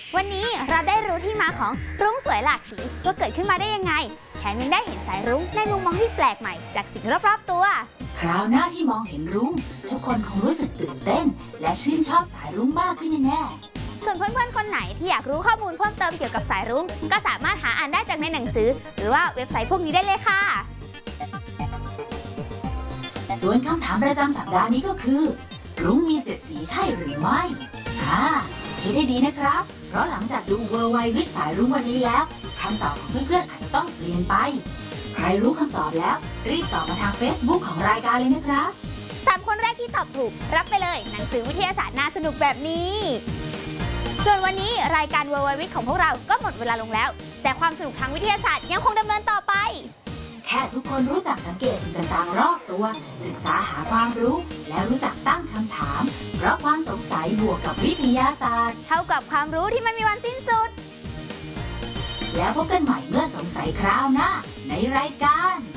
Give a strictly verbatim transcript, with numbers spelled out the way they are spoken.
วันนี้เราได้รู้ที่มาของรุ้งสวยหลากสีว่าเกิดขึ้นมาได้ยังไงแถมยังได้เห็นสายรุ้งในมุมมองที่แปลกใหม่จากสิ่งรอบๆตัวคราวหน้าที่มองเห็นรุ้งทุกคนคงรู้สึกตื่นเต้นและชื่นชอบสายรุ้งมากขึ้นแน่ๆส่วนเพื่อนๆคนไหนที่อยากรู้ข้อมูลเพิ่มเติมเกี่ยวกับสายรุ้งก็สามารถหาอ่านได้จากในหนังสือหรือว่าเว็บไซต์พวกนี้ได้เลยค่ะส่วนคำถามประจำสัปดาห์นี้ก็คือรุ้งมีเจ็ดสีใช่หรือไม่อ่าคิดให้ดีนะครับเพราะหลังจากดูเวอร์ไววิทสายรุ้งวันนี้แล้วคำตอบของเพื่อนๆอาจจะต้องเปลี่ยนไปใครรู้คำตอบแล้วรีบตอบมาทาง Facebook ของรายการเลยนะครับสามคนแรกที่ตอบถูกรับไปเลยหนังสือวิทยาศาสตร์น่าสนุกแบบนี้ส่วนวันนี้รายการเวอร์ไววิทของพวกเราก็หมดเวลาลงแล้วแต่ความสนุกทางวิทยาศาสตร์ยังคงดำเนินต่อไปแค่ทุกคนรู้จักสังเกตสิ่งต่างๆรอบตัวศึกษาหาความรู้และรู้จักตั้งคำถามเพราะความสงสัยบวกกับวิทยาศาสตร์เท่ากับความรู้ที่ไม่มีวันสิ้นสุดแล้วพบกันใหม่เมื่อสงสัยคราวหน้าในรายการ